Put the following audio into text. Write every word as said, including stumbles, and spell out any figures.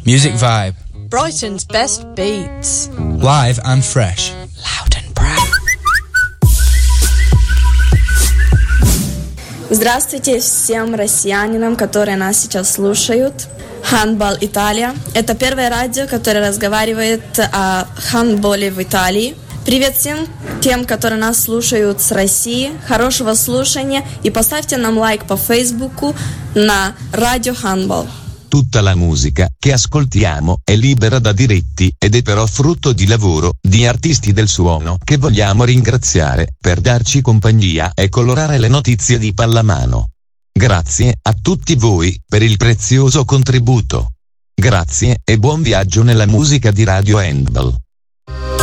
Music Vibe. Brighton's best beats. Live and fresh. Loud and proud. Здравствуйте всем россиянам, которые нас сейчас слушают. Handball Italia – это первое радио, которое разговаривает о хандболе в Италии. Привет всем тем, которые нас слушают с России. Хорошего слушания и поставьте нам лайк по Фейсбуку на Радио Handball. Tutta la musica che ascoltiamo è libera da diritti ed è però frutto di lavoro di artisti del suono che vogliamo ringraziare per darci compagnia e colorare le notizie di pallamano. Grazie a tutti voi per il prezioso contributo. Grazie e buon viaggio nella musica di Radio Handball.